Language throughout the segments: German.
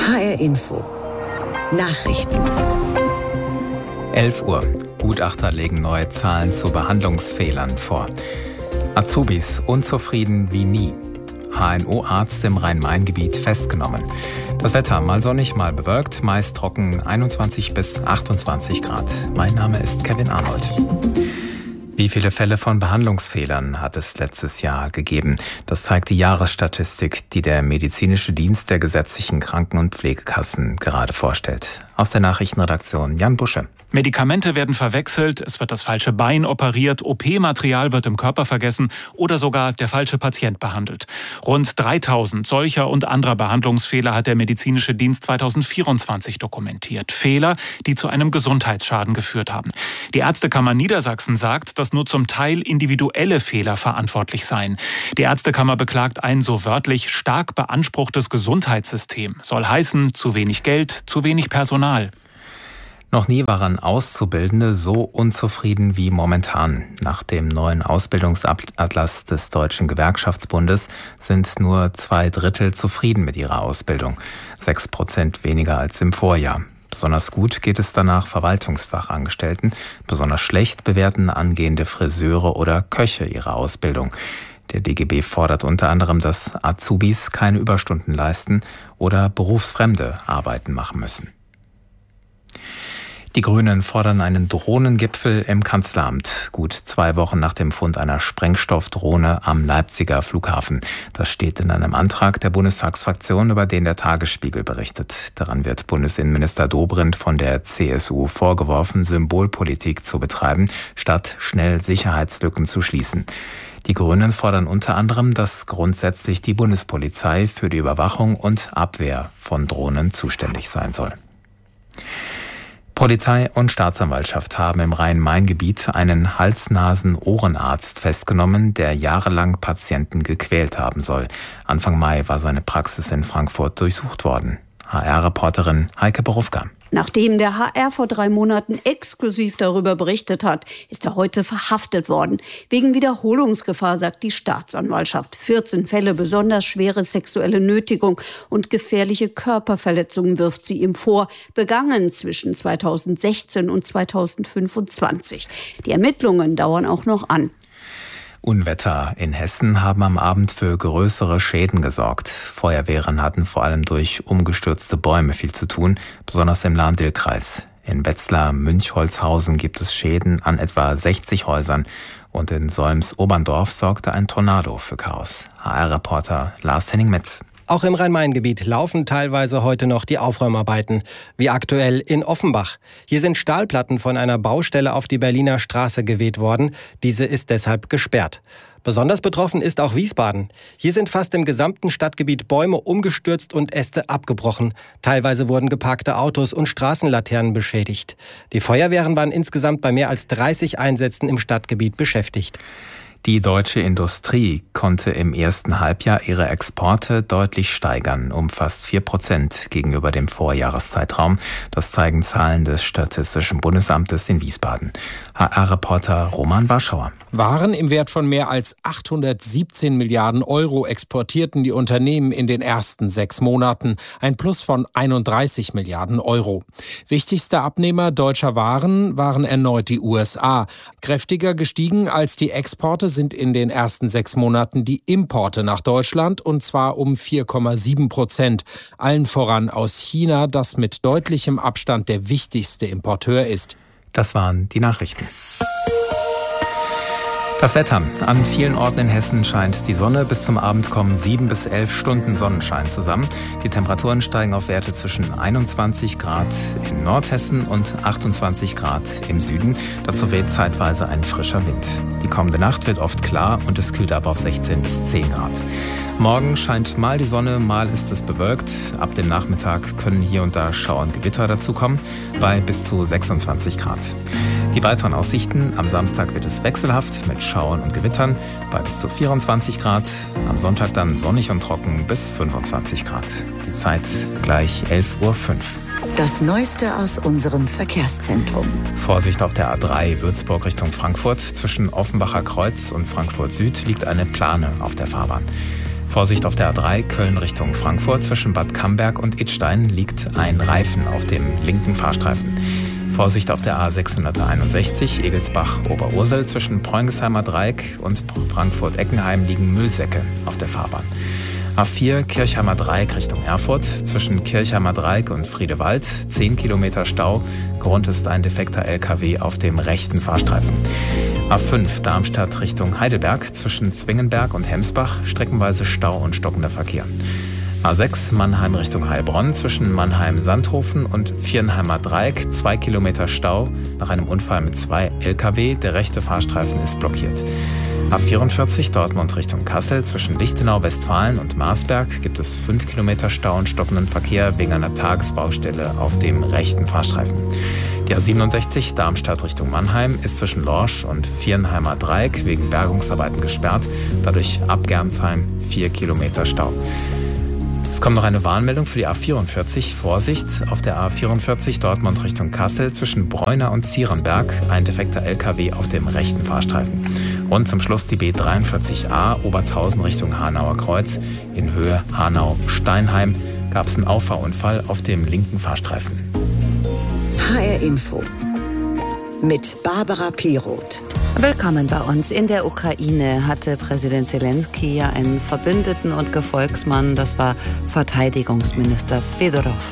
HR Info. Nachrichten. 11 Uhr. Gutachter legen neue Zahlen zu Behandlungsfehlern vor. Azubis unzufrieden wie nie. HNO-Arzt im Rhein-Main-Gebiet festgenommen. Das Wetter mal sonnig, mal bewölkt, meist trocken, 21 bis 28 Grad. Mein Name ist Kevin Arnold. Wie viele Fälle von Behandlungsfehlern hat es letztes Jahr gegeben? Das zeigt die Jahresstatistik, die der medizinische Dienst der gesetzlichen Kranken- und Pflegekassen gerade vorstellt. Aus der Nachrichtenredaktion Jan Busche. Medikamente werden verwechselt, es wird das falsche Bein operiert, OP-Material wird im Körper vergessen oder sogar der falsche Patient behandelt. Rund 3000 solcher und anderer Behandlungsfehler hat der medizinische Dienst 2024 dokumentiert. Fehler, die zu einem Gesundheitsschaden geführt haben. Die Ärztekammer Niedersachsen sagt, dass nur zum Teil individuelle Fehler verantwortlich seien. Die Ärztekammer beklagt ein so wörtlich stark beanspruchtes Gesundheitssystem. Soll heißen, zu wenig Geld, zu wenig Personal. Noch nie waren Auszubildende so unzufrieden wie momentan. Nach dem neuen Ausbildungsatlas des Deutschen Gewerkschaftsbundes sind nur 2/3 zufrieden mit ihrer Ausbildung. 6% weniger als im Vorjahr. Besonders gut geht es danach Verwaltungsfachangestellten. Besonders schlecht bewerten angehende Friseure oder Köche ihre Ausbildung. Der DGB fordert unter anderem, dass Azubis keine Überstunden leisten oder berufsfremde Arbeiten machen müssen. Die Grünen fordern einen Drohnengipfel im Kanzleramt, gut 2 Wochen nach dem Fund einer Sprengstoffdrohne am Leipziger Flughafen. Das steht in einem Antrag der Bundestagsfraktion, über den der Tagesspiegel berichtet. Daran wird Bundesinnenminister Dobrindt von der CSU vorgeworfen, Symbolpolitik zu betreiben, statt schnell Sicherheitslücken zu schließen. Die Grünen fordern unter anderem, dass grundsätzlich die Bundespolizei für die Überwachung und Abwehr von Drohnen zuständig sein soll. Polizei und Staatsanwaltschaft haben im Rhein-Main-Gebiet einen Hals-Nasen-Ohrenarzt festgenommen, der jahrelang Patienten gequält haben soll. Anfang Mai war seine Praxis in Frankfurt durchsucht worden. HR-Reporterin Heike Borufka. Nachdem der HR vor 3 Monaten exklusiv darüber berichtet hat, ist er heute verhaftet worden. Wegen Wiederholungsgefahr, sagt die Staatsanwaltschaft. 14 Fälle besonders schwere sexuelle Nötigung und gefährliche Körperverletzungen wirft sie ihm vor, begangen zwischen 2016 und 2025. Die Ermittlungen dauern auch noch an. Unwetter in Hessen haben am Abend für größere Schäden gesorgt. Feuerwehren hatten vor allem durch umgestürzte Bäume viel zu tun, besonders im Lahn-Dill-Kreis. In Wetzlar-Münchholzhausen gibt es Schäden an etwa 60 Häusern und in Solms-Oberndorf sorgte ein Tornado für Chaos. HR-Reporter Lars-Henning Metz. Auch im Rhein-Main-Gebiet laufen teilweise heute noch die Aufräumarbeiten, wie aktuell in Offenbach. Hier sind Stahlplatten von einer Baustelle auf die Berliner Straße geweht worden. Diese ist deshalb gesperrt. Besonders betroffen ist auch Wiesbaden. Hier sind fast im gesamten Stadtgebiet Bäume umgestürzt und Äste abgebrochen. Teilweise wurden geparkte Autos und Straßenlaternen beschädigt. Die Feuerwehren waren insgesamt bei mehr als 30 Einsätzen im Stadtgebiet beschäftigt. Die deutsche Industrie konnte im ersten Halbjahr ihre Exporte deutlich steigern, um fast 4% gegenüber dem Vorjahreszeitraum. Das zeigen Zahlen des Statistischen Bundesamtes in Wiesbaden. HR-Reporter Roman Warschauer. Waren im Wert von mehr als 817 Milliarden Euro exportierten die Unternehmen in den ersten 6 Monaten. Ein Plus von 31 Milliarden Euro. Wichtigster Abnehmer deutscher Waren waren erneut die USA. Kräftiger gestiegen als die Exporte sind in den ersten 6 Monaten die Importe nach Deutschland, und zwar um 4,7%. Allen voran aus China, das mit deutlichem Abstand der wichtigste Importeur ist. Das waren die Nachrichten. Das Wetter. An vielen Orten in Hessen scheint die Sonne. Bis zum Abend kommen 7 bis 11 Stunden Sonnenschein zusammen. Die Temperaturen steigen auf Werte zwischen 21 Grad in Nordhessen und 28 Grad im Süden. Dazu weht zeitweise ein frischer Wind. Die kommende Nacht wird oft klar und es kühlt ab auf 16 bis 10 Grad. Morgen scheint mal die Sonne, mal ist es bewölkt. Ab dem Nachmittag können hier und da Schauer und Gewitter dazukommen, bei bis zu 26 Grad. Die weiteren Aussichten: am Samstag wird es wechselhaft mit Schauern und Gewittern bei bis zu 24 Grad. Am Sonntag dann sonnig und trocken bis 25 Grad. Die Zeit gleich 11:05 Uhr. Das Neueste aus unserem Verkehrszentrum. Vorsicht auf der A3 Würzburg Richtung Frankfurt. Zwischen Offenbacher Kreuz und Frankfurt Süd liegt eine Plane auf der Fahrbahn. Vorsicht auf der A3 Köln Richtung Frankfurt. Zwischen Bad Camberg und Idstein liegt ein Reifen auf dem linken Fahrstreifen. Vorsicht auf der A661 Egelsbach-Oberursel. Zwischen Preungesheimer Dreieck und Frankfurt-Eckenheim liegen Müllsäcke auf der Fahrbahn. A4 Kirchheimer Dreieck Richtung Erfurt. Zwischen Kirchheimer Dreieck und Friedewald 10 Kilometer Stau. Grund ist ein defekter LKW auf dem rechten Fahrstreifen. A5 Darmstadt Richtung Heidelberg. Zwischen Zwingenberg und Hemsbach streckenweise Stau und stockender Verkehr. A6 Mannheim Richtung Heilbronn. Zwischen Mannheim-Sandhofen und Viernheimer Dreieck 2 Kilometer Stau nach einem Unfall mit 2 LKW. Der rechte Fahrstreifen ist blockiert. A44 Dortmund Richtung Kassel. Zwischen Lichtenau-Westfalen und Marsberg gibt es 5 Kilometer Stau und stockenden Verkehr wegen einer Tagesbaustelle auf dem rechten Fahrstreifen. Die A67 Darmstadt Richtung Mannheim ist zwischen Lorsch und Viernheimer Dreieck wegen Bergungsarbeiten gesperrt. Dadurch ab Gernsheim 4 Kilometer Stau. Es kommt noch eine Warnmeldung für die A44. Vorsicht auf der A44 Dortmund Richtung Kassel. Zwischen Bräuner und Zierenberg ein defekter LKW auf dem rechten Fahrstreifen. Und zum Schluss die B43a Obertshausen Richtung Hanauer Kreuz. In Höhe Hanau-Steinheim gab es einen Auffahrunfall auf dem linken Fahrstreifen. HR Info mit Barbara Piroth. Willkommen bei uns. In der Ukraine hatte Präsident Zelensky ja einen Verbündeten und Gefolgsmann, das war Verteidigungsminister Fedorov.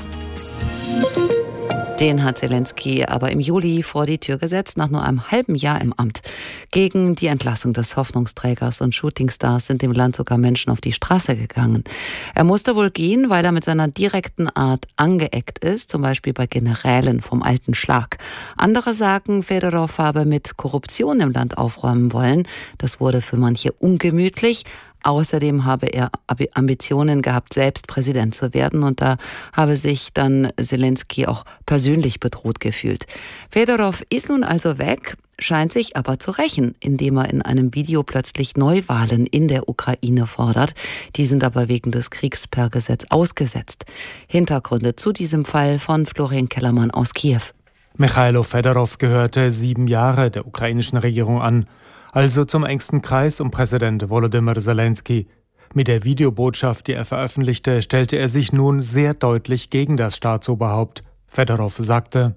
Den hat Zelensky aber im Juli vor die Tür gesetzt, nach nur einem halben Jahr im Amt. Gegen die Entlassung des Hoffnungsträgers und Shootingstars sind im Land sogar Menschen auf die Straße gegangen. Er musste wohl gehen, weil er mit seiner direkten Art angeeckt ist, zum Beispiel bei Generälen vom alten Schlag. Andere sagen, Fedorov habe mit Korruption im Land aufräumen wollen. Das wurde für manche ungemütlich. Außerdem habe er Ambitionen gehabt, selbst Präsident zu werden, und da habe sich dann Zelensky auch persönlich bedroht gefühlt. Fedorov ist nun also weg, scheint sich aber zu rächen, indem er in einem Video plötzlich Neuwahlen in der Ukraine fordert. Die sind aber wegen des Kriegs per Gesetz ausgesetzt. Hintergründe zu diesem Fall von Florian Kellermann aus Kiew. Michailo Fedorov gehörte 7 Jahre der ukrainischen Regierung an, also zum engsten Kreis um Präsident Volodymyr Zelensky. Mit der Videobotschaft, die er veröffentlichte, stellte er sich nun sehr deutlich gegen das Staatsoberhaupt. Fedorov sagte: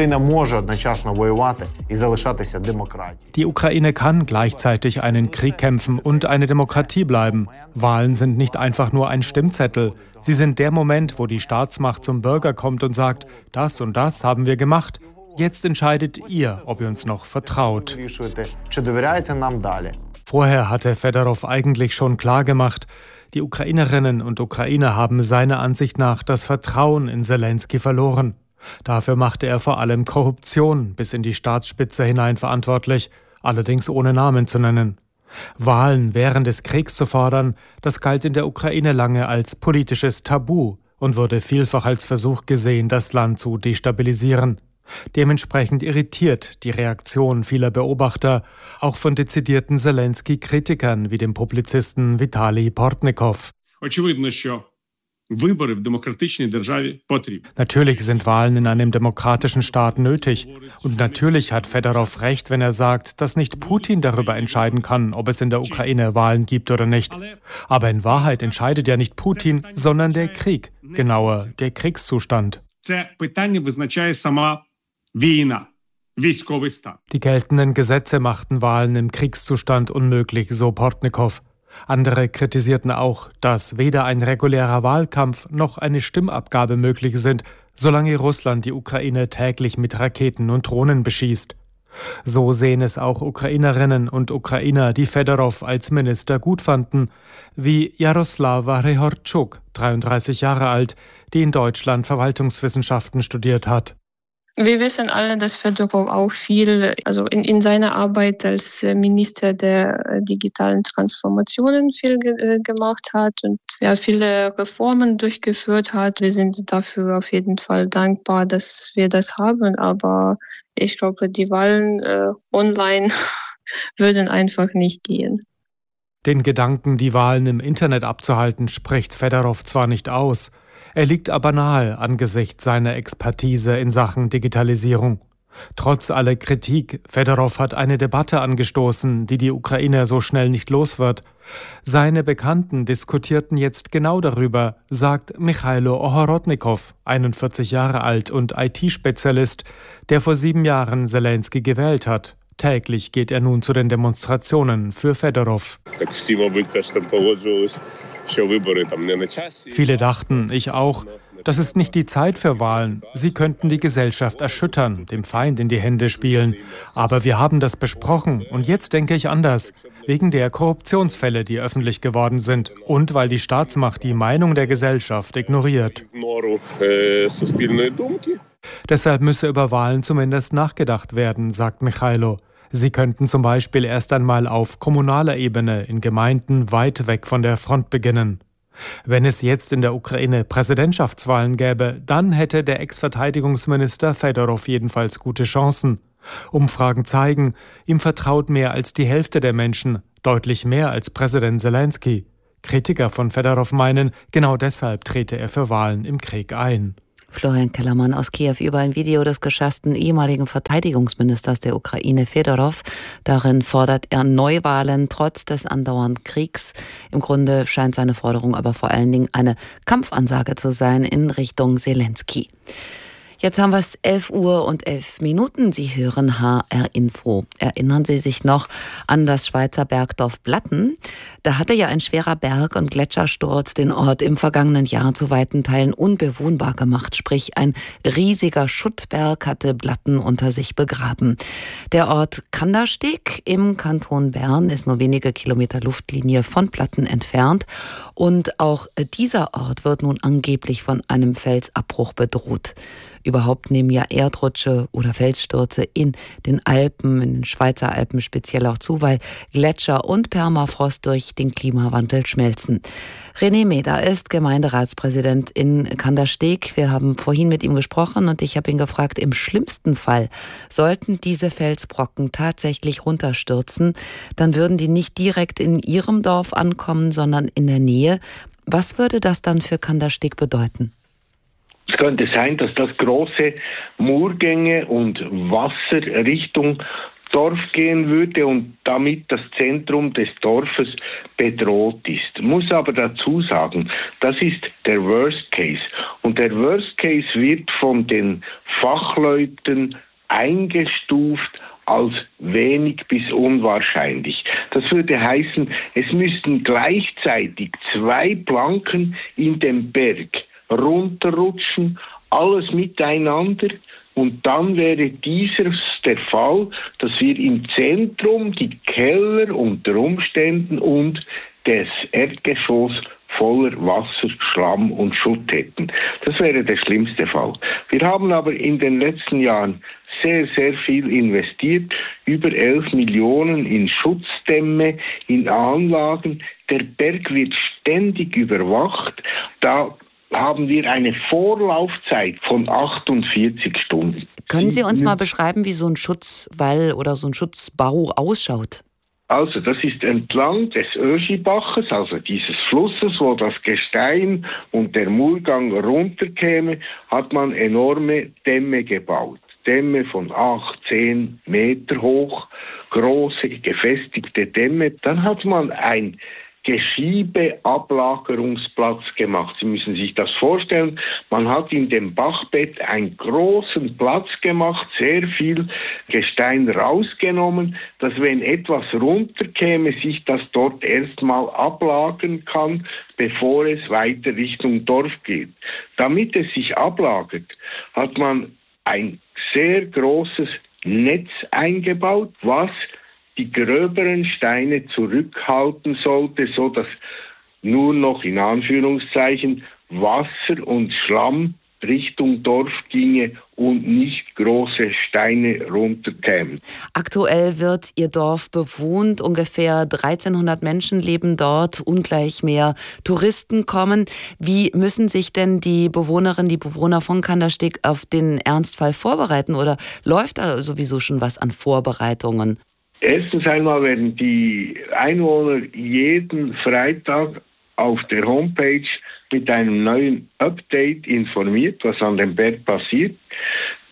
Die Ukraine kann gleichzeitig einen Krieg kämpfen und eine Demokratie bleiben. Wahlen sind nicht einfach nur ein Stimmzettel. Sie sind der Moment, wo die Staatsmacht zum Bürger kommt und sagt, das und das haben wir gemacht. Jetzt entscheidet ihr, ob ihr uns noch vertraut. Vorher hatte Fedorov eigentlich schon klargemacht, die Ukrainerinnen und Ukrainer haben seiner Ansicht nach das Vertrauen in Zelensky verloren. Dafür machte er vor allem Korruption bis in die Staatsspitze hinein verantwortlich, allerdings ohne Namen zu nennen. Wahlen während des Kriegs zu fordern, das galt in der Ukraine lange als politisches Tabu und wurde vielfach als Versuch gesehen, das Land zu destabilisieren. Dementsprechend irritiert die Reaktion vieler Beobachter, auch von dezidierten Zelensky-Kritikern wie dem Publizisten Vitali Portnikow. Natürlich sind Wahlen in einem demokratischen Staat nötig. Und natürlich hat Fedorov recht, wenn er sagt, dass nicht Putin darüber entscheiden kann, ob es in der Ukraine Wahlen gibt oder nicht. Aber in Wahrheit entscheidet ja nicht Putin, sondern der Krieg, genauer der Kriegszustand. Die geltenden Gesetze machten Wahlen im Kriegszustand unmöglich, so Portnikow. Andere kritisierten auch, dass weder ein regulärer Wahlkampf noch eine Stimmabgabe möglich sind, solange Russland die Ukraine täglich mit Raketen und Drohnen beschießt. So sehen es auch Ukrainerinnen und Ukrainer, die Fedorov als Minister gut fanden, wie Jaroslava Rehortschuk, 33 Jahre alt, die in Deutschland Verwaltungswissenschaften studiert hat. Wir wissen alle, dass Fedorov auch viel, in seiner Arbeit als Minister der digitalen Transformationen viel gemacht hat und viele Reformen durchgeführt hat. Wir sind dafür auf jeden Fall dankbar, dass wir das haben, aber ich glaube, die Wahlen online würden einfach nicht gehen. Den Gedanken, die Wahlen im Internet abzuhalten, spricht Fedorov zwar nicht aus, er liegt aber nahe angesichts seiner Expertise in Sachen Digitalisierung. Trotz aller Kritik, Fedorov hat eine Debatte angestoßen, die die Ukraine so schnell nicht los wird. Seine Bekannten diskutierten jetzt genau darüber, sagt Michailo Ohorodnikow, 41 Jahre alt und IT-Spezialist, der vor 7 Jahren Selenskyj gewählt hat. Täglich geht er nun zu den Demonstrationen für Fedorov. Viele dachten, ich auch, das ist nicht die Zeit für Wahlen. Sie könnten die Gesellschaft erschüttern, dem Feind in die Hände spielen. Aber wir haben das besprochen und jetzt denke ich anders. Wegen der Korruptionsfälle, die öffentlich geworden sind und weil die Staatsmacht die Meinung der Gesellschaft ignoriert. Deshalb müsse über Wahlen zumindest nachgedacht werden, sagt Michailo. Sie könnten zum Beispiel erst einmal auf kommunaler Ebene in Gemeinden weit weg von der Front beginnen. Wenn es jetzt in der Ukraine Präsidentschaftswahlen gäbe, dann hätte der Ex-Verteidigungsminister Fedorov jedenfalls gute Chancen. Umfragen zeigen, ihm vertraut mehr als die Hälfte der Menschen, deutlich mehr als Präsident Selenskyj. Kritiker von Fedorov meinen, genau deshalb trete er für Wahlen im Krieg ein. Florian Kellermann aus Kiew über ein Video des geschassten ehemaligen Verteidigungsministers der Ukraine Fedorov. Darin fordert er Neuwahlen trotz des andauernden Kriegs. Im Grunde scheint seine Forderung aber vor allen Dingen eine Kampfansage zu sein in Richtung Selenskyj. Jetzt haben wir es 11:11 Uhr. Sie hören HR Info. Erinnern Sie sich noch an das Schweizer Bergdorf Blatten? Da hatte ja ein schwerer Berg- und Gletschersturz den Ort im vergangenen Jahr zu weiten Teilen unbewohnbar gemacht. Sprich, ein riesiger Schuttberg hatte Blatten unter sich begraben. Der Ort Kandersteg im Kanton Bern ist nur wenige Kilometer Luftlinie von Blatten entfernt. Und auch dieser Ort wird nun angeblich von einem Felsabbruch bedroht. Überhaupt nehmen ja Erdrutsche oder Felsstürze in den Alpen, in den Schweizer Alpen speziell auch zu, weil Gletscher und Permafrost durch den Klimawandel schmelzen. René Meder ist Gemeinderatspräsident in Kandersteg. Wir haben vorhin mit ihm gesprochen und ich habe ihn gefragt, im schlimmsten Fall sollten diese Felsbrocken tatsächlich runterstürzen, dann würden die nicht direkt in Ihrem Dorf ankommen, sondern in der Nähe. Was würde das dann für Kandersteg bedeuten? Es könnte sein, dass das große Murgänge und Wasser Richtung Dorf gehen würde und damit das Zentrum des Dorfes bedroht ist. Muss aber dazu sagen, das ist der Worst Case. Und der Worst Case wird von den Fachleuten eingestuft als wenig bis unwahrscheinlich. Das würde heißen, es müssten gleichzeitig 2 Planken in den Berg runterrutschen, alles miteinander, und dann wäre dieses der Fall, dass wir im Zentrum die Keller unter Umständen und das Erdgeschoss voller Wasser, Schlamm und Schutt hätten. Das wäre der schlimmste Fall. Wir haben aber in den letzten Jahren sehr, sehr viel investiert, über 11 Millionen in Schutzdämme, in Anlagen. Der Berg wird ständig überwacht. Da haben wir eine Vorlaufzeit von 48 Stunden. Können Sie uns mal beschreiben, wie so ein Schutzwall oder so ein Schutzbau ausschaut? Also das ist entlang des Öschibaches, also dieses Flusses, wo das Gestein und der Murgang runterkäme, hat man enorme Dämme gebaut. Dämme von 8, 10 Meter hoch, große gefestigte Dämme. Dann hat man ein Geschiebeablagerungsplatz gemacht. Sie müssen sich das vorstellen. Man hat in dem Bachbett einen großen Platz gemacht, sehr viel Gestein rausgenommen, dass wenn etwas runterkäme, sich das dort erstmal ablagern kann, bevor es weiter Richtung Dorf geht. Damit es sich ablagert, hat man ein sehr großes Netz eingebaut, was die gröberen Steine zurückhalten sollte, so dass nur noch in Anführungszeichen Wasser und Schlamm Richtung Dorf ginge und nicht große Steine runterkämen. Aktuell wird Ihr Dorf bewohnt. Ungefähr 1300 Menschen leben dort. Ungleich mehr Touristen kommen. Wie müssen sich denn die Bewohnerinnen, die Bewohner von Kandersteg auf den Ernstfall vorbereiten? Oder läuft da sowieso schon was an Vorbereitungen? Erstens einmal werden die Einwohner jeden Freitag auf der Homepage mit einem neuen Update informiert, was an dem Berg passiert.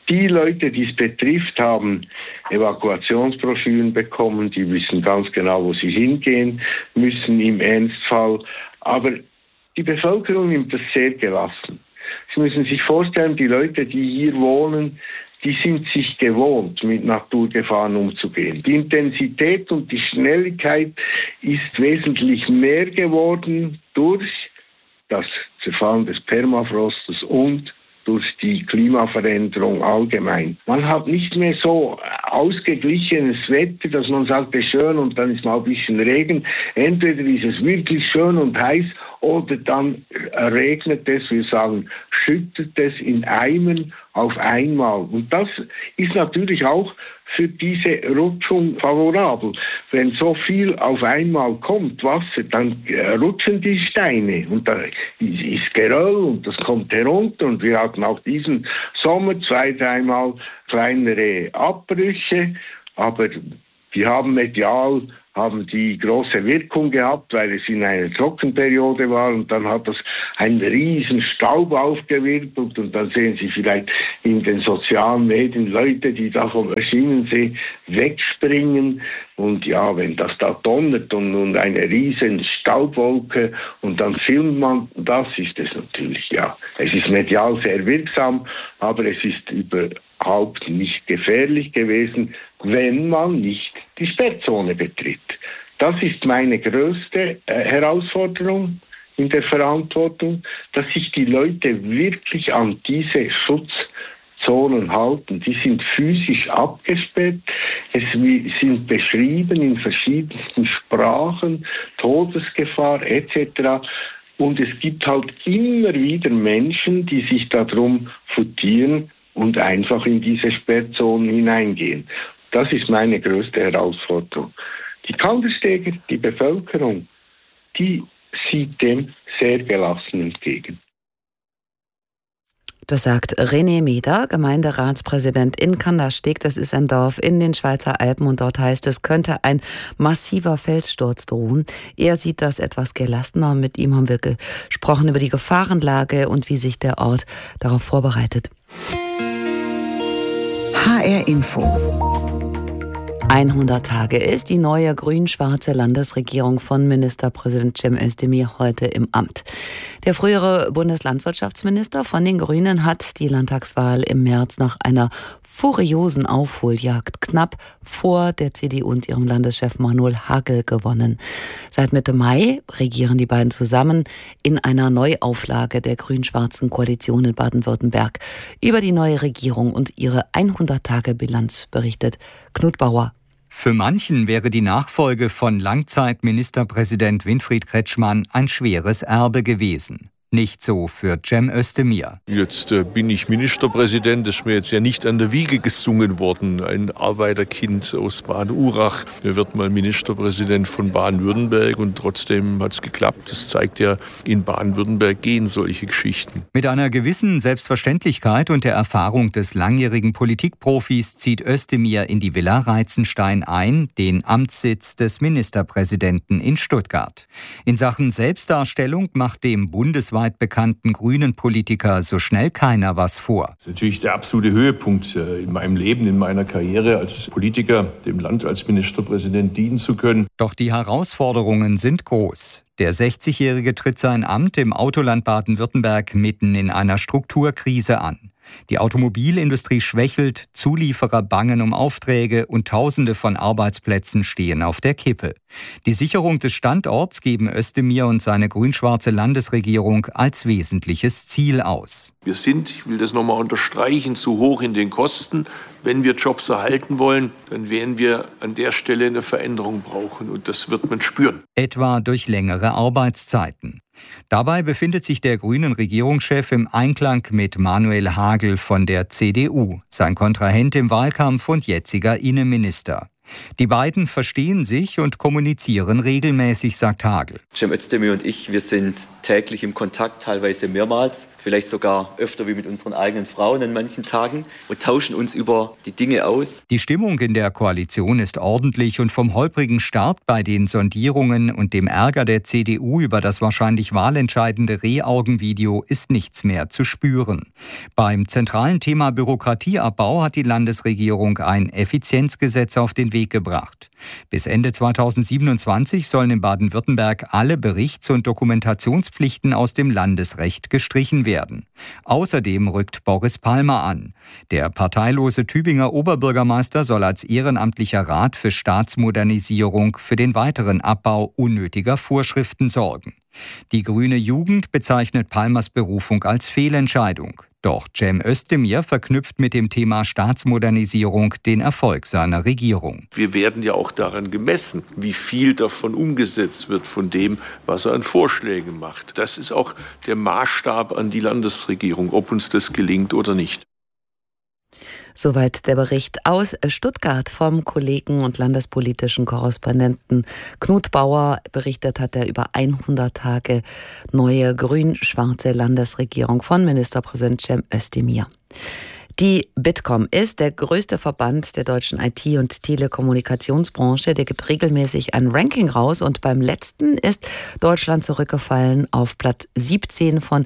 Die Leute, die es betrifft, haben Evakuationsbroschüren bekommen, die wissen ganz genau, wo sie hingehen müssen im Ernstfall. Aber die Bevölkerung nimmt das sehr gelassen. Sie müssen sich vorstellen, die Leute, die hier wohnen, die sind sich gewohnt, mit Naturgefahren umzugehen. Die Intensität und die Schnelligkeit ist wesentlich mehr geworden durch das Zerfallen des Permafrostes und durch die Klimaveränderung allgemein. Man hat nicht mehr so ausgeglichenes Wetter, dass man sagt, es ist schön und dann ist mal ein bisschen Regen. Entweder ist es wirklich schön und heiß oder dann regnet es, wir sagen, schüttet es in Eimern auf einmal. Und das ist natürlich auch für diese Rutschung favorabel. Wenn so viel auf einmal kommt, Wasser, dann rutschen die Steine und da ist Geröll und das kommt herunter. Und wir hatten auch diesen Sommer 2-3 Mal kleinere Abbrüche, aber die haben medial die große Wirkung gehabt, weil es in einer Trockenperiode war und dann hat das einen riesen Staub aufgewirbelt und dann sehen Sie vielleicht in den sozialen Medien Leute, die da vom Schienensee wegspringen und ja, wenn das da donnert und eine riesen Staubwolke und dann filmt man das, ist es natürlich, ja, es ist medial sehr wirksam, aber es ist überhaupt nicht gefährlich gewesen, wenn man nicht die Sperrzone betritt. Das ist meine größte Herausforderung in der Verantwortung, dass sich die Leute wirklich an diese Schutzzonen halten. Die sind physisch abgesperrt, es sind beschrieben in verschiedensten Sprachen, Todesgefahr etc. Und es gibt halt immer wieder Menschen, die sich darum futieren und einfach in diese Sperrzonen hineingehen. Das ist meine größte Herausforderung. Die Kandersteger, die Bevölkerung, die sieht dem sehr gelassen entgegen. Das sagt René Meder, Gemeinderatspräsident in Kandersteg. Das ist ein Dorf in den Schweizer Alpen und dort heißt es, könnte ein massiver Felssturz drohen. Er sieht das etwas gelassener. Mit ihm haben wir gesprochen über die Gefahrenlage und wie sich der Ort darauf vorbereitet. HR Info. 100 Tage ist die neue grün-schwarze Landesregierung von Ministerpräsident Cem Özdemir heute im Amt. Der frühere Bundeslandwirtschaftsminister von den Grünen hat die Landtagswahl im März nach einer furiosen Aufholjagd knapp vor der CDU und ihrem Landeschef Manuel Hagel gewonnen. Seit Mitte Mai regieren die beiden zusammen in einer Neuauflage der grün-schwarzen Koalition in Baden-Württemberg. Über die neue Regierung und ihre 100-Tage-Bilanz berichtet Knut Bauer. Für manchen wäre die Nachfolge von Langzeitministerpräsident Winfried Kretschmann ein schweres Erbe gewesen. Nicht so für Cem Özdemir. Jetzt bin ich Ministerpräsident, das ist mir jetzt ja nicht an der Wiege gesungen worden. Ein Arbeiterkind aus Baden-Urach. Er wird mal Ministerpräsident von Baden-Württemberg und trotzdem hat es geklappt. Das zeigt ja, in Baden-Württemberg gehen solche Geschichten. Mit einer gewissen Selbstverständlichkeit und der Erfahrung des langjährigen Politikprofis zieht Özdemir in die Villa Reitzenstein ein, den Amtssitz des Ministerpräsidenten in Stuttgart. In Sachen Selbstdarstellung macht dem bundesweit bekannten grünen Politiker so schnell keiner was vor. Das ist natürlich der absolute Höhepunkt in meinem Leben, in meiner Karriere als Politiker, dem Land als Ministerpräsident dienen zu können. Doch die Herausforderungen sind groß. Der 60-Jährige tritt sein Amt im Autoland Baden-Württemberg mitten in einer Strukturkrise an. Die Automobilindustrie schwächelt, Zulieferer bangen um Aufträge und Tausende von Arbeitsplätzen stehen auf der Kippe. Die Sicherung des Standorts geben Özdemir und seine grün-schwarze Landesregierung als wesentliches Ziel aus. Wir sind, ich will das nochmal unterstreichen, zu hoch in den Kosten. Wenn wir Jobs erhalten wollen, dann werden wir an der Stelle eine Veränderung brauchen und das wird man spüren. Etwa durch längere Arbeitszeiten. Dabei befindet sich der grünen Regierungschef im Einklang mit Manuel Hagel von der CDU, sein Kontrahent im Wahlkampf und jetziger Innenminister. Die beiden verstehen sich und kommunizieren regelmäßig, sagt Hagel. Cem Özdemir und ich, wir sind täglich im Kontakt, teilweise mehrmals, vielleicht sogar öfter wie mit unseren eigenen Frauen an manchen Tagen und tauschen uns über die Dinge aus. Die Stimmung in der Koalition ist ordentlich und vom holprigen Start bei den Sondierungen und dem Ärger der CDU über das wahrscheinlich wahlentscheidende Rehaugenvideo ist nichts mehr zu spüren. Beim zentralen Thema Bürokratieabbau hat die Landesregierung ein Effizienzgesetz auf den Weg gebracht. Bis Ende 2027 sollen in Baden-Württemberg alle Berichts- und Dokumentationspflichten aus dem Landesrecht gestrichen werden. Außerdem rückt Boris Palmer an. Der parteilose Tübinger Oberbürgermeister soll als ehrenamtlicher Rat für Staatsmodernisierung für den weiteren Abbau unnötiger Vorschriften sorgen. Die Grüne Jugend bezeichnet Palmers Berufung als Fehlentscheidung. Doch Cem Özdemir verknüpft mit dem Thema Staatsmodernisierung den Erfolg seiner Regierung. Wir werden ja auch daran gemessen, wie viel davon umgesetzt wird von dem, was er an Vorschlägen macht. Das ist auch der Maßstab an die Landesregierung, ob uns das gelingt oder nicht. Soweit der Bericht aus Stuttgart vom Kollegen und landespolitischen Korrespondenten Knut Bauer. Berichtet hat er über 100 Tage neue grün-schwarze Landesregierung von Ministerpräsident Cem Özdemir. Die Bitkom ist der größte Verband der deutschen IT- und Telekommunikationsbranche. Der gibt regelmäßig ein Ranking raus und beim letzten ist Deutschland zurückgefallen auf Platz 17 von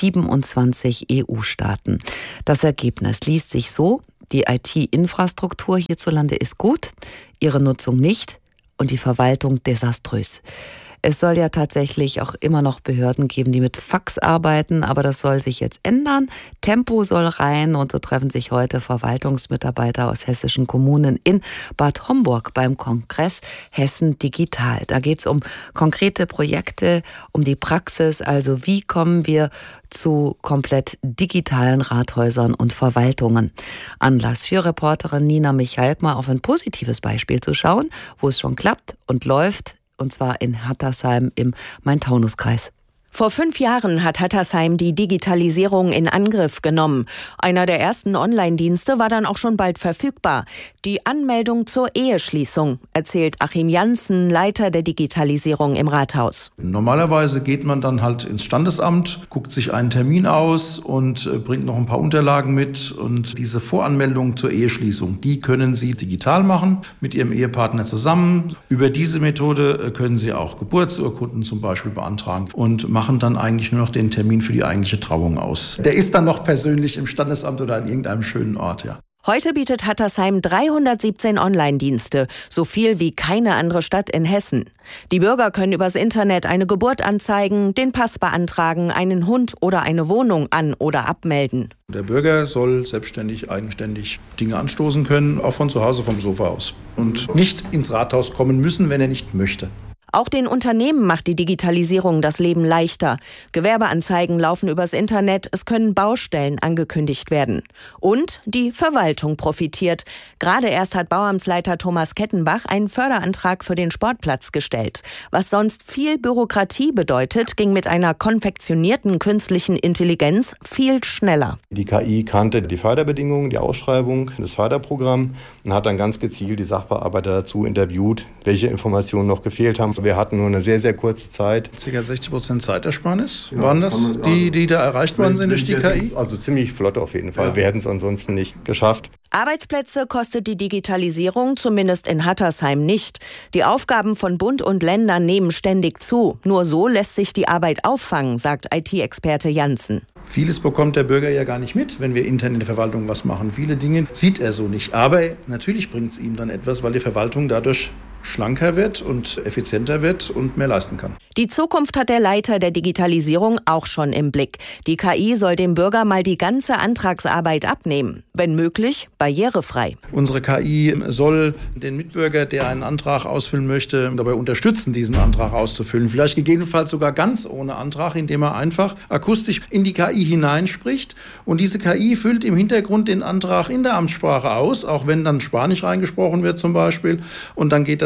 27 EU-Staaten. Das Ergebnis liest sich so: Die IT-Infrastruktur hierzulande ist gut, ihre Nutzung nicht und die Verwaltung desaströs. Es soll ja tatsächlich auch immer noch Behörden geben, die mit Fax arbeiten, aber das soll sich jetzt ändern. Tempo soll rein und so treffen sich heute Verwaltungsmitarbeiter aus hessischen Kommunen in Bad Homburg beim Kongress Hessen Digital. Da geht es um konkrete Projekte, um die Praxis, also wie kommen wir zu komplett digitalen Rathäusern und Verwaltungen. Anlass für Reporterin Nina Michalk mal auf ein positives Beispiel zu schauen, wo es schon klappt und läuft, und zwar in Hattersheim im Main-Taunus-Kreis. Vor 5 Jahren hat Hattersheim die Digitalisierung in Angriff genommen. Einer der ersten Online-Dienste war dann auch schon bald verfügbar. Die Anmeldung zur Eheschließung, erzählt Achim Janssen, Leiter der Digitalisierung im Rathaus. Normalerweise geht man dann halt ins Standesamt, guckt sich einen Termin aus und bringt noch ein paar Unterlagen mit. Und diese Voranmeldung zur Eheschließung, die können Sie digital machen, mit Ihrem Ehepartner zusammen. Über diese Methode können Sie auch Geburtsurkunden zum Beispiel beantragen und machen dann eigentlich nur noch den Termin für die eigentliche Trauung aus. Der ist dann noch persönlich im Standesamt oder an irgendeinem schönen Ort, ja. Heute bietet Hattersheim 317 Online-Dienste, so viel wie keine andere Stadt in Hessen. Die Bürger können übers Internet eine Geburt anzeigen, den Pass beantragen, einen Hund oder eine Wohnung an- oder abmelden. Der Bürger soll selbstständig, eigenständig Dinge anstoßen können, auch von zu Hause vom Sofa aus. Und nicht ins Rathaus kommen müssen, wenn er nicht möchte. Auch den Unternehmen macht die Digitalisierung das Leben leichter. Gewerbeanzeigen laufen übers Internet, es können Baustellen angekündigt werden. Und die Verwaltung profitiert. Gerade erst hat Bauamtsleiter Thomas Kettenbach einen Förderantrag für den Sportplatz gestellt. Was sonst viel Bürokratie bedeutet, ging mit einer konfektionierten künstlichen Intelligenz viel schneller. Die KI kannte die Förderbedingungen, die Ausschreibung, das Förderprogramm und hat dann ganz gezielt die Sachbearbeiter dazu interviewt, welche Informationen noch gefehlt haben. Wir hatten nur eine sehr, sehr kurze Zeit. Ca. 60% Zeitersparnis. Ja, waren das die da erreicht worden sind durch die KI? Also ziemlich flott auf jeden Fall. Ja. Wir hätten es ansonsten nicht geschafft. Arbeitsplätze kostet die Digitalisierung zumindest in Hattersheim nicht. Die Aufgaben von Bund und Ländern nehmen ständig zu. Nur so lässt sich die Arbeit auffangen, sagt IT-Experte Janssen. Vieles bekommt der Bürger ja gar nicht mit, wenn wir intern in der Verwaltung was machen. Viele Dinge sieht er so nicht. Aber natürlich bringt es ihm dann etwas, weil die Verwaltung dadurch schlanker wird und effizienter wird und mehr leisten kann. Die Zukunft hat der Leiter der Digitalisierung auch schon im Blick. Die KI soll dem Bürger mal die ganze Antragsarbeit abnehmen. Wenn möglich, barrierefrei. Unsere KI soll den Mitbürger, der einen Antrag ausfüllen möchte, dabei unterstützen, diesen Antrag auszufüllen. Vielleicht gegebenenfalls sogar ganz ohne Antrag, indem er einfach akustisch in die KI hineinspricht. Und diese KI füllt im Hintergrund den Antrag in der Amtssprache aus, auch wenn dann Spanisch reingesprochen wird zum Beispiel. Und dann geht das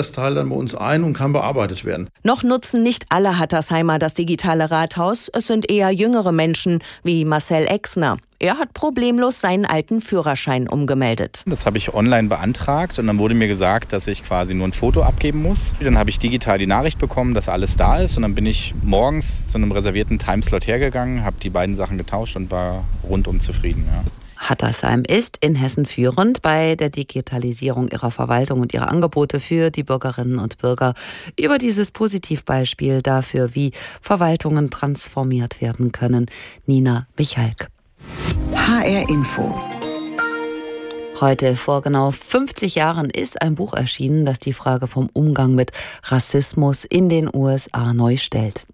das Teil dann bei uns ein und kann bearbeitet werden. Noch nutzen nicht alle Hattersheimer das digitale Rathaus. Es sind eher jüngere Menschen wie Marcel Exner. Er hat problemlos seinen alten Führerschein umgemeldet. Das habe ich online beantragt und dann wurde mir gesagt, dass ich quasi nur ein Foto abgeben muss. Dann habe ich digital die Nachricht bekommen, dass alles da ist und dann bin ich morgens zu einem reservierten Timeslot hergegangen, habe die beiden Sachen getauscht und war rundum zufrieden. Ja. Hattersheim ist in Hessen führend bei der Digitalisierung ihrer Verwaltung und ihrer Angebote für die Bürgerinnen und Bürger. Über dieses Positivbeispiel dafür, wie Verwaltungen transformiert werden können, Nina Michalk. HR Info. Heute vor genau 50 Jahren ist ein Buch erschienen, das die Frage vom Umgang mit Rassismus in den USA neu stellt.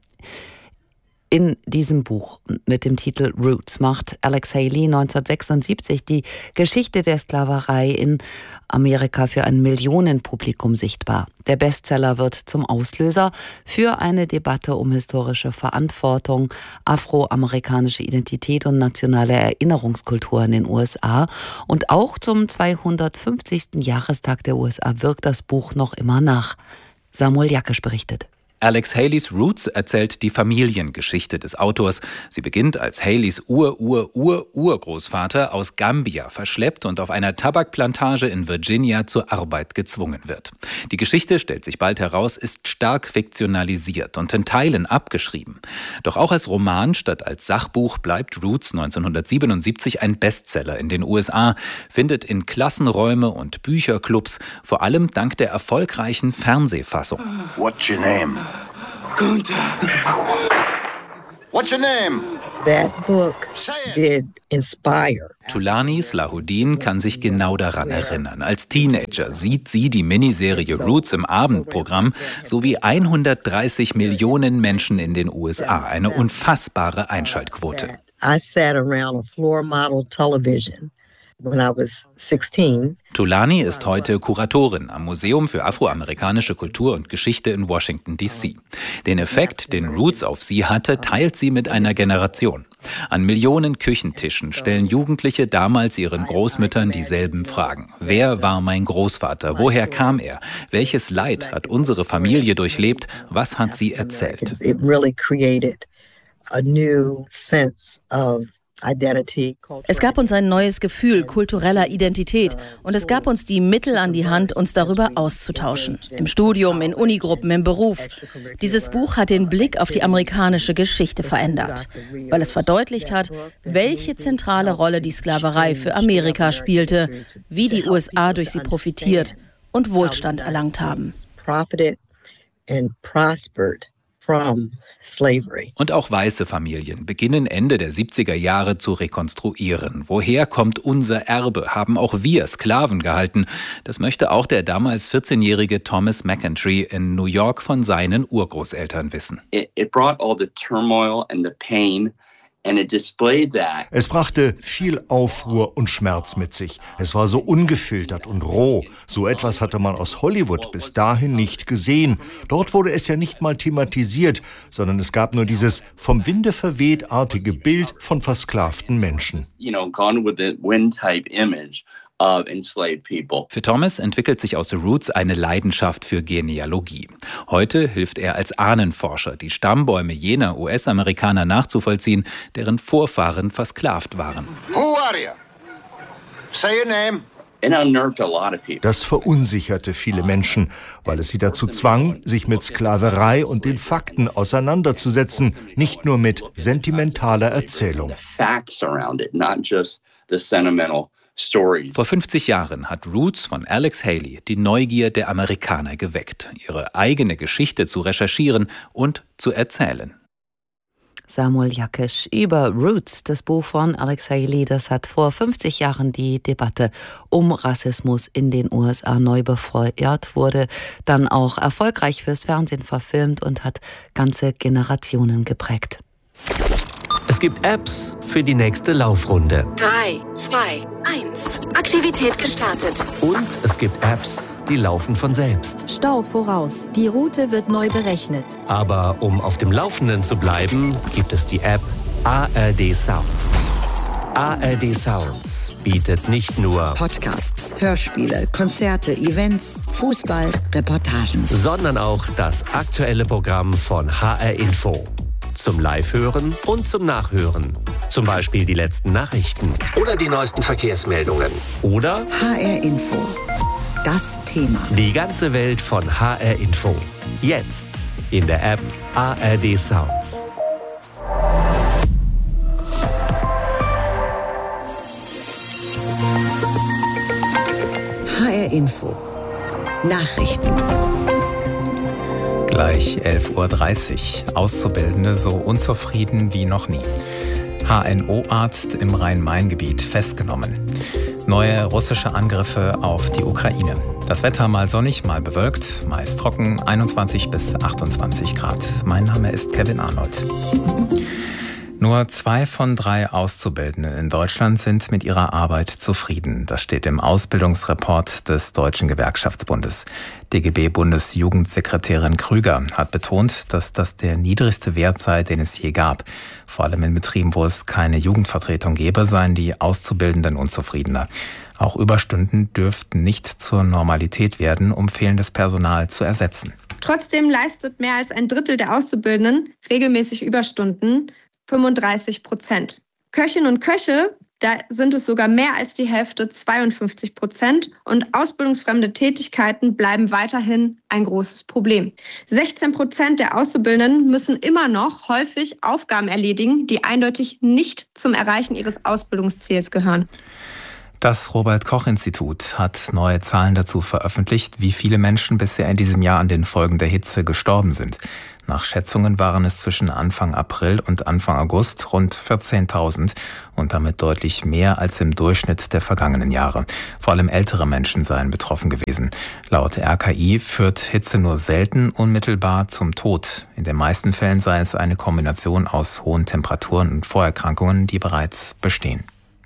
In diesem Buch mit dem Titel Roots macht Alex Haley 1976 die Geschichte der Sklaverei in Amerika für ein Millionenpublikum sichtbar. Der Bestseller wird zum Auslöser für eine Debatte um historische Verantwortung, afroamerikanische Identität und nationale Erinnerungskultur in den USA. Und auch zum 250. Jahrestag der USA wirkt das Buch noch immer nach. Samuel Jackisch berichtet. Alex Haleys Roots erzählt die Familiengeschichte des Autors. Sie beginnt, als Haleys Urgroßvater aus Gambia verschleppt und auf einer Tabakplantage in Virginia zur Arbeit gezwungen wird. Die Geschichte, stellt sich bald heraus, ist stark fiktionalisiert und in Teilen abgeschrieben. Doch auch als Roman statt als Sachbuch bleibt Roots 1977 ein Bestseller in den USA, findet in Klassenräume und Bücherclubs, vor allem dank der erfolgreichen Fernsehfassung. What's your name? Gunther. What's your name? That book did inspire. Tulani Slahuddin kann sich genau daran erinnern. Als Teenager sieht sie die Miniserie Roots im Abendprogramm sowie 130 Millionen Menschen in den USA. Eine unfassbare Einschaltquote. I sat around a floor model television when I was 16. Tulani ist heute Kuratorin am Museum für afroamerikanische Kultur und Geschichte in Washington, D.C. Den Effekt, den Roots auf sie hatte, teilt sie mit einer Generation. An Millionen Küchentischen stellen Jugendliche damals ihren Großmüttern dieselben Fragen. Wer war mein Großvater? Woher kam er? Welches Leid hat unsere Familie durchlebt? Was hat sie erzählt? It really created a new sense of identity. Es gab uns ein neues Gefühl kultureller Identität und es gab uns die Mittel an die Hand, uns darüber auszutauschen. Im Studium, in Unigruppen, im Beruf. Dieses Buch hat den Blick auf die amerikanische Geschichte verändert, weil es verdeutlicht hat, welche zentrale Rolle die Sklaverei für Amerika spielte, wie die USA durch sie profitiert und Wohlstand erlangt haben. Und auch weiße Familien beginnen Ende der 70er Jahre zu rekonstruieren. Woher kommt unser Erbe? Haben auch wir Sklaven gehalten? Das möchte auch der damals 14-jährige Thomas McEntry in New York von seinen Urgroßeltern wissen. It brought all the turmoil and the pain. Es brachte viel Aufruhr und Schmerz mit sich. Es war so ungefiltert und roh. So etwas hatte man aus Hollywood bis dahin nicht gesehen. Dort wurde es ja nicht mal thematisiert, sondern es gab nur dieses vom Winde verweht-artige Bild von versklavten Menschen. Gone with the wind-type image. Für Thomas entwickelt sich aus The Roots eine Leidenschaft für Genealogie. Heute hilft er als Ahnenforscher, die Stammbäume jener US-Amerikaner nachzuvollziehen, deren Vorfahren versklavt waren. Who are you? Say your name. Das verunsicherte viele Menschen, weil es sie dazu zwang, sich mit Sklaverei und den Fakten auseinanderzusetzen, nicht nur mit sentimentaler Erzählung. Vor 50 Jahren hat Roots von Alex Haley die Neugier der Amerikaner geweckt, ihre eigene Geschichte zu recherchieren und zu erzählen. Samuel Jackisch über Roots, das Buch von Alex Haley, das hat vor 50 Jahren die Debatte um Rassismus in den USA neu befeuert, wurde dann auch erfolgreich fürs Fernsehen verfilmt und hat ganze Generationen geprägt. Es gibt Apps für die nächste Laufrunde. 3, 2, 1. Aktivität gestartet. Und es gibt Apps, die laufen von selbst. Stau voraus. Die Route wird neu berechnet. Aber um auf dem Laufenden zu bleiben, gibt es die App ARD Sounds. ARD Sounds bietet nicht nur Podcasts, Hörspiele, Konzerte, Events, Fußball, Reportagen, sondern auch das aktuelle Programm von HR Info. Zum Live-Hören und zum Nachhören. Zum Beispiel die letzten Nachrichten oder die neuesten Verkehrsmeldungen. Oder HR Info. Das Thema. Die ganze Welt von HR Info. Jetzt in der App ARD Sounds. HR Info. Nachrichten. Gleich 11:30 Uhr. Auszubildende so unzufrieden wie noch nie. HNO-Arzt im Rhein-Main-Gebiet festgenommen. Neue russische Angriffe auf die Ukraine. Das Wetter mal sonnig, mal bewölkt, meist trocken, 21 bis 28 Grad. Mein Name ist Kevin Arnold. Nur 2 von 3 Auszubildenden in Deutschland sind mit ihrer Arbeit zufrieden. Das steht im Ausbildungsreport des Deutschen Gewerkschaftsbundes. DGB-Bundesjugendsekretärin Krüger hat betont, dass das der niedrigste Wert sei, den es je gab. Vor allem in Betrieben, wo es keine Jugendvertretung gäbe, seien die Auszubildenden unzufriedener. Auch Überstunden dürften nicht zur Normalität werden, um fehlendes Personal zu ersetzen. Trotzdem leistet mehr als ein Drittel der Auszubildenden regelmäßig Überstunden, 35%. Köchinnen und Köche, da sind es sogar mehr als die Hälfte, 52%. Und ausbildungsfremde Tätigkeiten bleiben weiterhin ein großes Problem. 16% der Auszubildenden müssen immer noch häufig Aufgaben erledigen, die eindeutig nicht zum Erreichen ihres Ausbildungsziels gehören. Das Robert-Koch-Institut hat neue Zahlen dazu veröffentlicht, wie viele Menschen bisher in diesem Jahr an den Folgen der Hitze gestorben sind. Nach Schätzungen waren es zwischen Anfang April und Anfang August rund 14.000 und damit deutlich mehr als im Durchschnitt der vergangenen Jahre. Vor allem ältere Menschen seien betroffen gewesen. Laut RKI führt Hitze nur selten unmittelbar zum Tod. In den meisten Fällen sei es eine Kombination aus hohen Temperaturen und Vorerkrankungen, die bereits bestehen.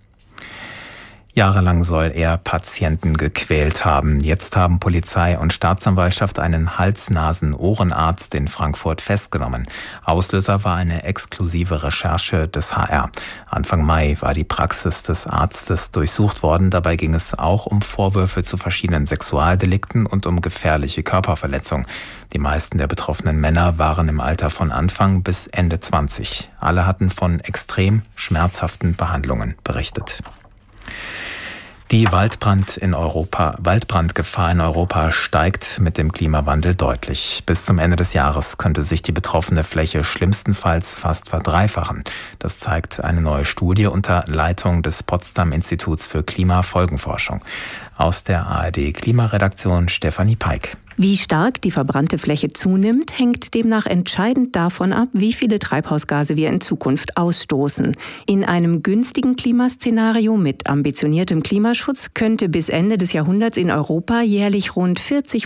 Jahrelang soll er Patienten gequält haben. Jetzt haben Polizei und Staatsanwaltschaft einen Hals-Nasen-Ohrenarzt in Frankfurt festgenommen. Auslöser war eine exklusive Recherche des HR. Anfang Mai war die Praxis des Arztes durchsucht worden. Dabei ging es auch um Vorwürfe zu verschiedenen Sexualdelikten und um gefährliche Körperverletzung. Die meisten der betroffenen Männer waren im Alter von Anfang bis Ende 20. Alle hatten von extrem schmerzhaften Behandlungen berichtet. Die Waldbrandgefahr in Europa steigt mit dem Klimawandel deutlich. Bis zum Ende des Jahres könnte sich die betroffene Fläche schlimmstenfalls fast verdreifachen. Das zeigt eine neue Studie unter Leitung des Potsdam-Instituts für Klimafolgenforschung. Aus der ARD-Klimaredaktion Stefanie Peik. Wie stark die verbrannte Fläche zunimmt, hängt demnach entscheidend davon ab, wie viele Treibhausgase wir in Zukunft ausstoßen. In einem günstigen Klimaszenario mit ambitioniertem Klimaschutz könnte bis Ende des Jahrhunderts in Europa jährlich rund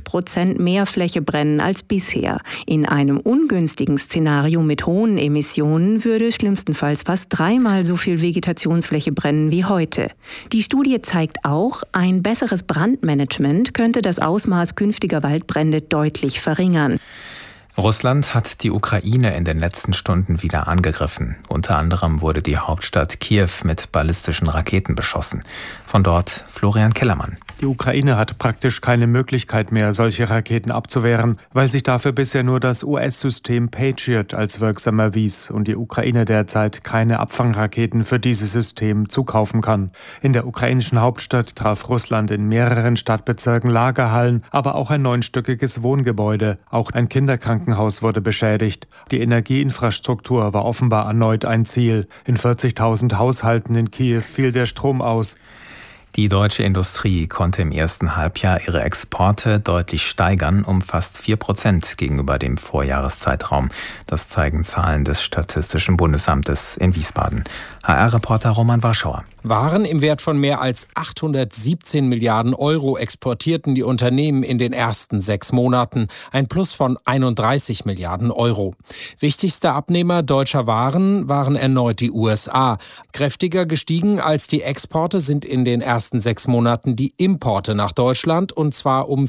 40% mehr Fläche brennen als bisher. In einem ungünstigen Szenario mit hohen Emissionen würde schlimmstenfalls fast 3-mal so viel Vegetationsfläche brennen wie heute. Die Studie zeigt auch, ein besseres Brandmanagement könnte das Ausmaß künftiger Waldbrände deutlich verringern. Russland hat die Ukraine in den letzten Stunden wieder angegriffen. Unter anderem wurde die Hauptstadt Kiew mit ballistischen Raketen beschossen. Von dort Florian Kellermann. Die Ukraine hat praktisch keine Möglichkeit mehr, solche Raketen abzuwehren, weil sich dafür bisher nur das US-System Patriot als wirksam erwies und die Ukraine derzeit keine Abfangraketen für dieses System zukaufen kann. In der ukrainischen Hauptstadt traf Russland in mehreren Stadtbezirken Lagerhallen, aber auch ein 9-stöckiges Wohngebäude. Auch ein Kinderkrankenhaus wurde beschädigt. Die Energieinfrastruktur war offenbar erneut ein Ziel. In 40.000 Haushalten in Kiew fiel der Strom aus. Die deutsche Industrie konnte im ersten Halbjahr ihre Exporte deutlich steigern, um fast 4% gegenüber dem Vorjahreszeitraum. Das zeigen Zahlen des Statistischen Bundesamtes in Wiesbaden. HR-Reporter Roman Warschauer. Waren im Wert von mehr als 817 Milliarden Euro exportierten die Unternehmen in den ersten 6 Monaten, ein Plus von 31 Milliarden Euro. Wichtigster Abnehmer deutscher Waren waren erneut die USA. Kräftiger gestiegen als die Exporte sind in den ersten 6 Monaten die Importe nach Deutschland, und zwar um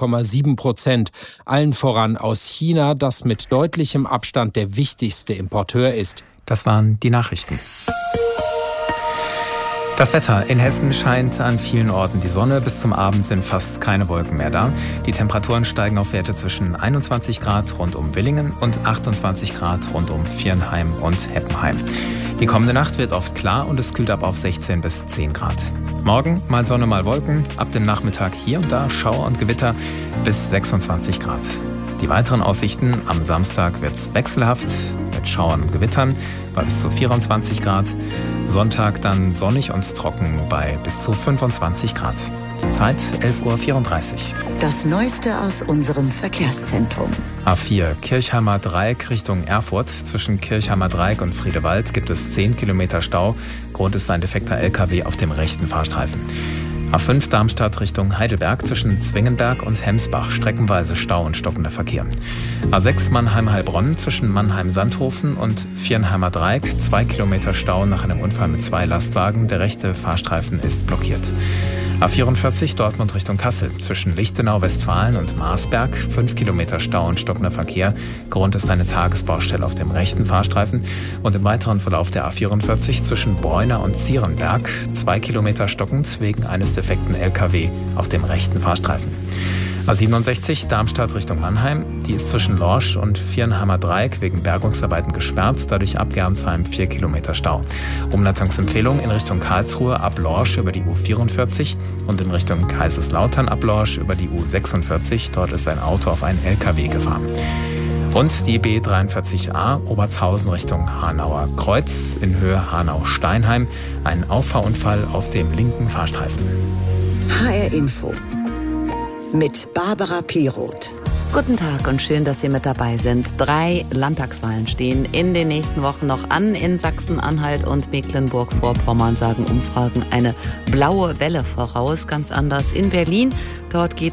4,7%. Allen voran aus China, das mit deutlichem Abstand der wichtigste Importeur ist. Das waren die Nachrichten. Das Wetter. In Hessen scheint an vielen Orten die Sonne. Bis zum Abend sind fast keine Wolken mehr da. Die Temperaturen steigen auf Werte zwischen 21 Grad rund um Villingen und 28 Grad rund um Viernheim und Heppenheim. Die kommende Nacht wird oft klar und es kühlt ab auf 16 bis 10 Grad. Morgen mal Sonne, mal Wolken. Ab dem Nachmittag hier und da Schauer und Gewitter bis 26 Grad. Die weiteren Aussichten: am Samstag wird es wechselhaft mit Schauern und Gewittern bei bis zu 24 Grad. Sonntag dann sonnig und trocken bei bis zu 25 Grad. Die Zeit 11.34 Uhr. Das Neueste aus unserem Verkehrszentrum. A4 Kirchheimer Dreieck Richtung Erfurt. Zwischen Kirchheimer Dreieck und Friedewald gibt es 10 Kilometer Stau. Grund ist ein defekter LKW auf dem rechten Fahrstreifen. A5 Darmstadt Richtung Heidelberg. Zwischen Zwingenberg und Hemsbach streckenweise Stau und stockender Verkehr. A6 Mannheim-Heilbronn. Zwischen Mannheim-Sandhofen und Viernheimer Dreieck 2 Kilometer Stau nach einem Unfall mit 2 Lastwagen. Der rechte Fahrstreifen ist blockiert. A44 Dortmund Richtung Kassel. Zwischen Lichtenau, Westfalen und Marsberg 5 Kilometer Stau und stockender Verkehr. Grund ist eine Tagesbaustelle auf dem rechten Fahrstreifen. Und im weiteren Verlauf der A44 zwischen Bräuner und Zierenberg 2 Kilometer stockend wegen eines defekten LKW auf dem rechten Fahrstreifen. A67 Darmstadt Richtung Mannheim. Die ist zwischen Lorsch und Viernheimer Dreieck wegen Bergungsarbeiten gesperrt. Dadurch ab Gernsheim 4 Kilometer Stau. Umleitungsempfehlung in Richtung Karlsruhe ab Lorsch über die U44 und in Richtung Kaiserslautern ab Lorsch über die U46. Dort ist ein Auto auf einen LKW gefahren. Und die B43a Obertshausen Richtung Hanauer Kreuz in Höhe Hanau-Steinheim. Ein Auffahrunfall auf dem linken Fahrstreifen. HR Info mit Barbara Piroth. Guten Tag und schön, dass Sie mit dabei sind. 3 Landtagswahlen stehen in den nächsten Wochen noch an. In Sachsen-Anhalt und Mecklenburg-Vorpommern sagen Umfragen eine blaue Welle voraus. Ganz anders in Berlin. Dort geht